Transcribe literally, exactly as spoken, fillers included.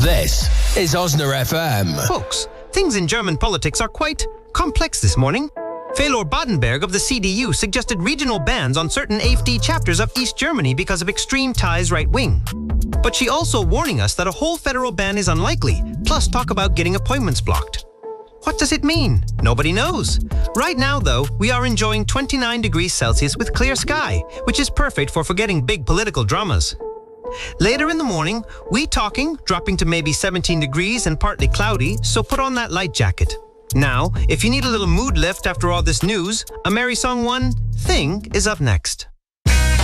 This is Osner F M. Folks, things in German politics are quite complex this morning. Felor Badenberg of the C D U suggested regional bans on certain A f D chapters of East Germany because of extreme ties right wing. But she also warning us that a whole federal ban is unlikely, plus talk about getting appointments blocked. What does it mean? Nobody knows. Right now, though, we are enjoying twenty-nine degrees Celsius with clear sky, which is perfect for forgetting big political dramas. Later in the morning, we talking, dropping to maybe seventeen degrees and partly cloudy, so put on that light jacket. Now, if you need a little mood lift after all this news, a Mary Song one Thing is up next.